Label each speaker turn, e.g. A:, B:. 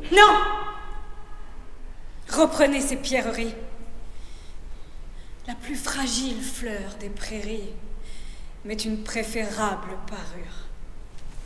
A: Non! Reprenez ces pierreries. La plus fragile fleur des prairies met une préférable parure.